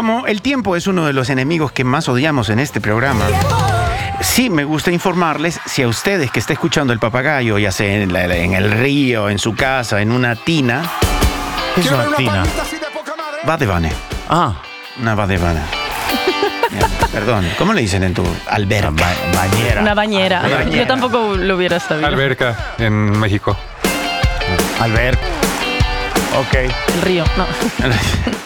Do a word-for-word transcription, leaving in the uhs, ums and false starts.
Como el tiempo es uno de los enemigos que más odiamos en este programa, sí me gusta informarles, si a ustedes que está escuchando el papagayo, ya sea en, la, en el río, en su casa, en una tina. ¿Qué es una tina? Vadevane. Ah. Una vadevane. Perdón, ¿cómo le dicen en tu alberca? Ba bañera. Una bañera. Bañera. Yo tampoco lo hubiera sabido. Alberca en México. Alberca. Ok. El río, no.